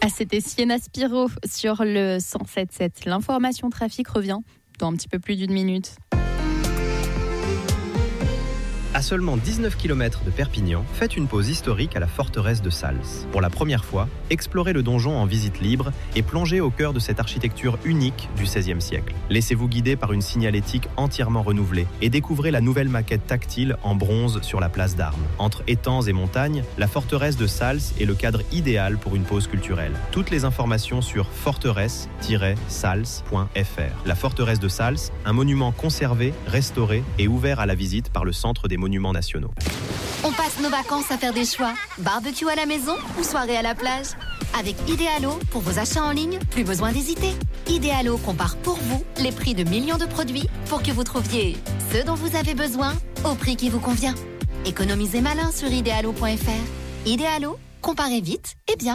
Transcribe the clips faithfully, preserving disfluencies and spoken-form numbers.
Ah, c'était Sienna Spiro sur le cent sept sept. L'information trafic revient dans un petit peu plus d'une minute. À seulement dix-neuf kilomètres de Perpignan, faites une pause historique à la forteresse de Sals. Pour la première fois, explorez le donjon en visite libre et plongez au cœur de cette architecture unique du seizième siècle. Laissez-vous guider par une signalétique entièrement renouvelée et découvrez la nouvelle maquette tactile en bronze sur la place d'Armes. Entre étangs et montagnes, la forteresse de Sals est le cadre idéal pour une pause culturelle. Toutes les informations sur forteresse tiret sals point f r. La forteresse de Sals, un monument conservé, restauré et ouvert à la visite par le Centre des monuments nationaux. On passe nos vacances à faire des choix. Barbecue à la maison ou soirée à la plage. Avec Idealo, pour vos achats en ligne, plus besoin d'hésiter. Idealo compare pour vous les prix de millions de produits pour que vous trouviez ce dont vous avez besoin au prix qui vous convient. Économisez malin sur idealo point f r. Idealo, comparez vite et bien.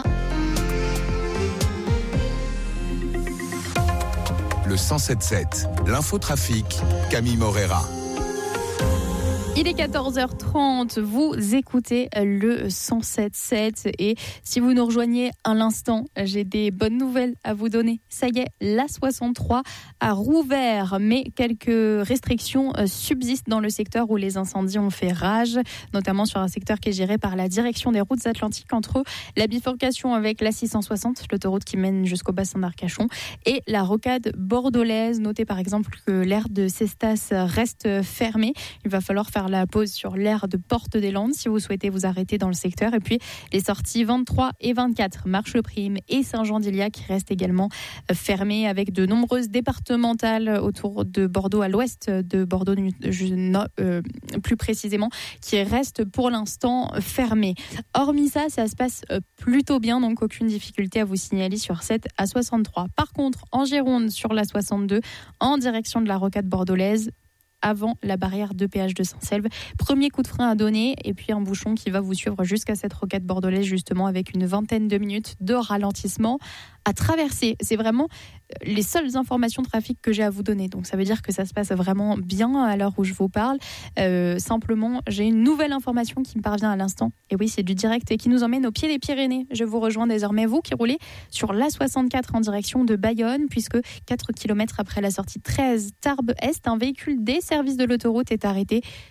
Le cent sept sept, l'infotrafic, Camille Morera. Il est quatorze heures trente, vous écoutez le cent sept sept et si vous nous rejoignez à l'instant, j'ai des bonnes nouvelles à vous donner. Ça y est, l'A soixante-trois a rouvert, mais quelques restrictions subsistent dans le secteur où les incendies ont fait rage, notamment sur un secteur qui est géré par la direction des routes atlantiques entre la bifurcation avec l'A six cent soixante, l'autoroute qui mène jusqu'au bassin d'Arcachon, et la rocade bordelaise. Notez par exemple que l'aire de Cestas reste fermée. Il va falloir faire la pause sur l'aire de Porte des Landes si vous souhaitez vous arrêter dans le secteur. Et puis les sorties vingt-trois et vingt-quatre, Marche-le-Prime et Saint-Jean-d'Iliac qui restent également fermées, avec de nombreuses départementales autour de Bordeaux, à l'ouest de Bordeaux euh, plus précisément, qui restent pour l'instant fermées. Hormis ça, ça se passe plutôt bien, donc aucune difficulté à vous signaler sur cette A soixante-trois. Par contre, en Gironde, sur la soixante-deux, en direction de la rocade bordelaise, avant la barrière de péage de Saint-Selve. Premier coup de frein à donner et puis un bouchon qui va vous suivre jusqu'à cette rocade bordelaise, justement avec une vingtaine de minutes de ralentissement à traverser. C'est vraiment les seules informations de trafic que j'ai à vous donner. Donc ça veut dire que ça se passe vraiment bien à l'heure où je vous parle. Euh, simplement, j'ai une nouvelle information qui me parvient à l'instant. Et oui, c'est du direct et qui nous emmène au pied des Pyrénées. Je vous rejoins désormais, vous qui roulez sur l'A soixante-quatre en direction de Bayonne, puisque quatre kilomètres après la sortie treize Tarbes Est, un véhicule des services de l'autoroute est arrêté